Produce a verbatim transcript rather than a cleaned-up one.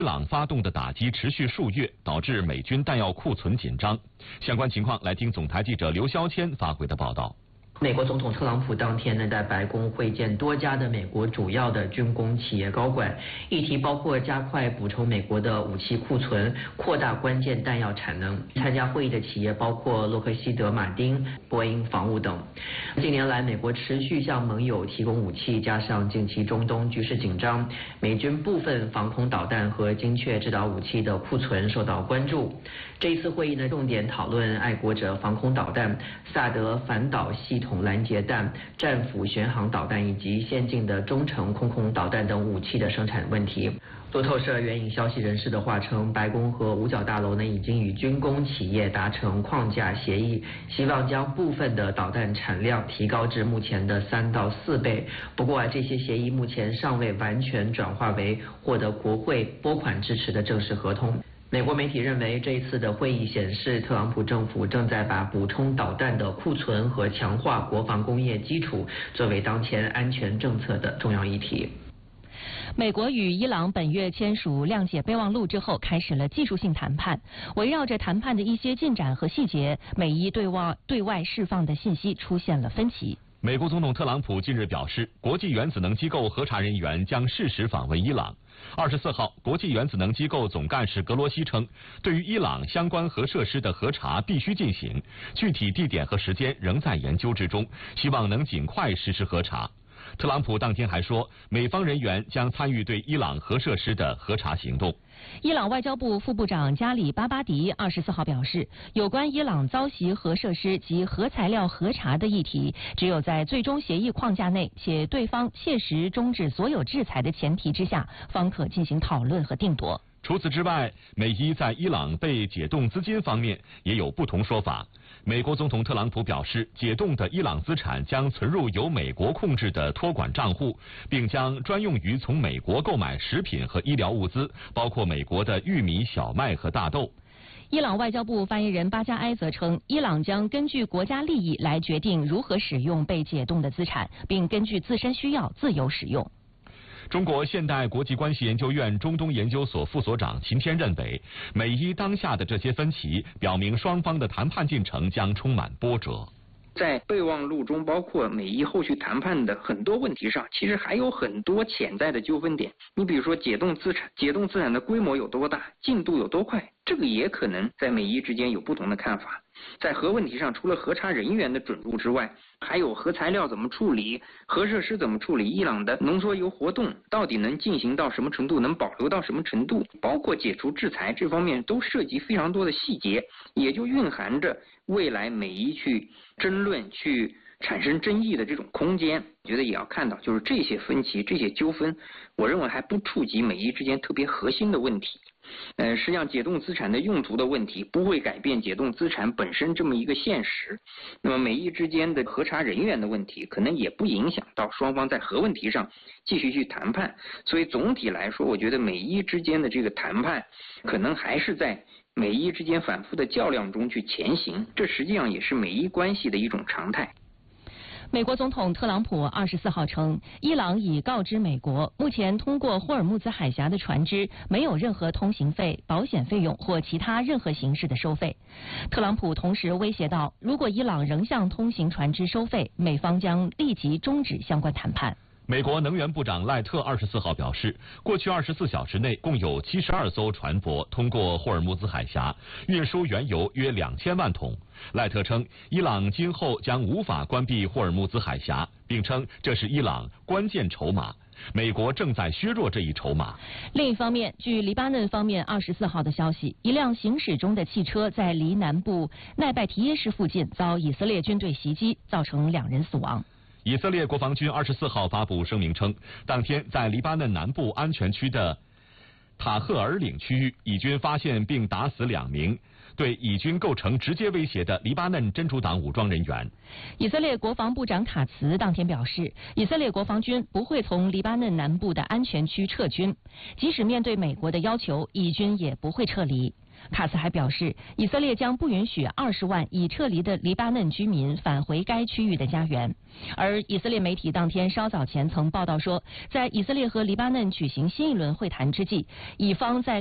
伊朗发动的打击持续数月，导致美军弹药库存紧张。相关情况，来听总台记者刘肖谦发回的报道。 美国总统特朗普当天呢，在白宫会见多家的美国主要的军工企业高管，议题包括加快补充美国的武器库存、扩大关键弹药产能。参加会议的企业包括洛克希德马丁、波音防务等。近年来，美国持续向盟友提供武器，加上近期中东局势紧张，美军部分防空导弹和精确制导武器的库存受到关注。这一次会议呢，重点讨论爱国者防空导弹、萨德反导系统拦截弹、战斧巡航导弹以及先进的中程空空导弹等武器的生产问题。路透社援引消息人士的话称，白宫和五角大楼呢已经与军工企业达成框架协议，希望将部分的导弹产量提高至目前的三到四倍。不过啊，这些协议目前尚未完全转化为获得国会拨款支持的正式合同。美国媒体认为，这一次的会议显示，特朗普政府正在把补充导弹的库存和强化国防工业基础作为当前安全政策的重要议题。 美国与伊朗本月签署谅解备忘录之后，开始了技术性谈判。围绕着谈判的一些进展和细节，美伊对外对外释放的信息出现了分歧。 美国总统特朗普近日表示，国际原子能机构核查人员将适时访问伊朗。二十四号，国际原子能机构总干事格罗西称，对于伊朗相关核设施的核查必须进行，具体地点和时间仍在研究之中，希望能尽快实施核查。特朗普当天还说，美方人员将参与对伊朗核设施的核查行动。 伊朗外交部副部长加里巴巴迪二十四号表示，有关伊朗遭袭核设施及核材料核查的议题，只有在最终协议框架内，且对方切实终止所有制裁的前提之下，方可进行讨论和定夺。 除此之外，美伊在伊朗被解冻资金方面也有不同说法。美国总统特朗普表示，解冻的伊朗资产将存入由美国控制的托管账户，并将专用于从美国购买食品和医疗物资，包括美国的玉米、小麦和大豆。 伊朗外交部发言人巴加埃则称，伊朗将根据国家利益来决定如何使用被解冻的资产，并根据自身需要自由使用。 中国现代国际关系研究院中东研究所副所长秦天认为，美伊当下的这些分歧表明双方的谈判进程将充满波折。 在备忘录中，包括美伊后续谈判的很多问题上，其实还有很多潜在的纠纷点。你比如说解冻资产，解冻资产的规模有多大，进度有多快，这个也可能在美伊之间有不同的看法。在核问题上，除了核查人员的准入之外，还有核材料怎么处理，核设施怎么处理，伊朗的浓缩铀活动到底能进行到什么程度，能保留到什么程度，包括解除制裁这方面都涉及非常多的细节，也就蕴含着未来美伊去争论、去产生争议的这种空间。我觉得也要看到，就是这些分歧、这些纠纷，我认为还不触及美伊之间特别核心的问题。呃，实际上解冻资产的用途的问题不会改变解冻资产本身这么一个现实。那么美伊之间的核查人员的问题，可能也不影响到双方在核问题上继续去谈判。所以总体来说，我觉得美伊之间的这个谈判，可能还是在美伊之间反复的较量中去前行，这实际上也是美伊关系的一种常态。 美国总统特朗普二十四号称，伊朗已告知美国，目前通过霍尔木兹海峡的船只没有任何通行费、保险费用或其他任何形式的收费。特朗普同时威胁到，如果伊朗仍向通行船只收费，美方将立即终止相关谈判。 美国能源部长赖特二十四号表示，过去二十四小时内共有七十二艘船舶通过霍尔木兹海峡，运输原油约两千万桶。赖特称，伊朗今后将无法关闭霍尔木兹海峡，并称这是伊朗关键筹码。美国正在削弱这一筹码。 另一方面，据黎巴嫩方面二十四号的消息，一辆行驶中的汽车在黎南部奈拜提耶市附近遭以色列军队袭击，造成两人死亡。 以色列国防军二十四号发布声明称，当天在黎巴嫩南部安全区的塔赫尔岭区域，以军发现并打死两名对以军构成直接威胁的黎巴嫩真主党武装人员。 以色列国防部长卡茨当天表示，以色列国防军不会从黎巴嫩南部的安全区撤军，即使面对美国的要求，以军也不会撤离。 卡斯还表示，以色列将不允许二十万已撤离的黎巴嫩居民返回该区域的家园。而以色列媒体当天稍早前曾报道说，在以色列和黎巴嫩举行新一轮会谈之际，以方在